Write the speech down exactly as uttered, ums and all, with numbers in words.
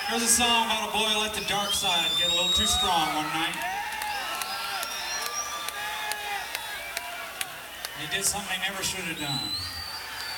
Here's a song about a boy who let the dark side get a little too strong one night. He did something he never should have done.